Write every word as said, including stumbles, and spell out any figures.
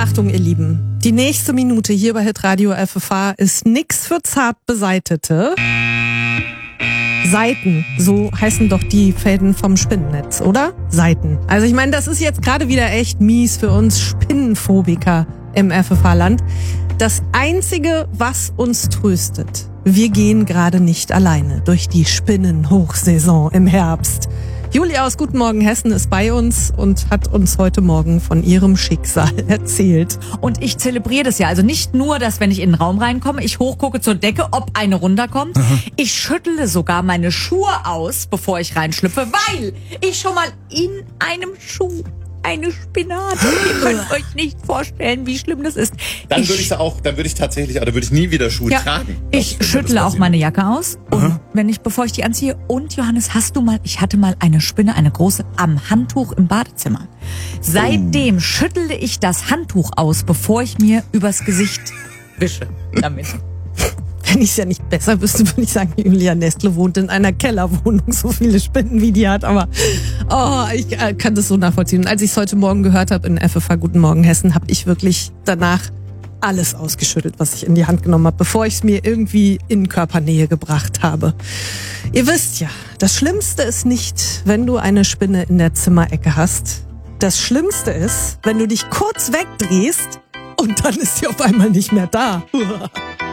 Achtung, ihr Lieben, die nächste Minute hier bei Hitradio F F H ist nix für zart beseitete Seiten. So heißen doch die Fäden vom Spinnennetz, oder? Seiten. Also ich meine, das ist jetzt gerade wieder echt mies für uns Spinnenphobiker im F F H-Land. Das Einzige, was uns tröstet, wir gehen gerade nicht alleine durch die Spinnenhochsaison im Herbst. Julia aus Guten Morgen Hessen ist bei uns und hat uns heute Morgen von ihrem Schicksal erzählt. Und ich zelebriere das ja. Also nicht nur, dass wenn ich in den Raum reinkomme, ich hochgucke zur Decke, ob eine runterkommt. Aha. Ich schüttle sogar meine Schuhe aus, bevor ich reinschlüpfe, weil ich schon mal in einem Schuh eine Spinne hatte. Ihr könnt euch nicht vorstellen, wie schlimm das ist. Dann würde ich auch, dann würde ich tatsächlich, oder würde ich nie wieder Schuhe ja, tragen. Ich schüttle auch meine Jacke aus, und wenn ich, bevor ich die anziehe. Und Johannes, hast du mal, ich hatte mal eine Spinne, eine große, am Handtuch im Badezimmer. Seitdem oh. schüttle ich das Handtuch aus, bevor ich mir übers Gesicht wische damit. Wenn ich es ja nicht besser wüsste, würde ich sagen, Julia Nestle wohnt in einer Kellerwohnung, so viele Spinnen wie die hat, aber oh, ich äh, kann das so nachvollziehen. Und als ich es heute Morgen gehört habe in F F H Guten Morgen Hessen, habe ich wirklich danach alles ausgeschüttet, was ich in die Hand genommen habe, bevor ich es mir irgendwie in Körpernähe gebracht habe. Ihr wisst ja, das Schlimmste ist nicht, wenn du eine Spinne in der Zimmerecke hast. Das Schlimmste ist, wenn du dich kurz wegdrehst und dann ist sie auf einmal nicht mehr da.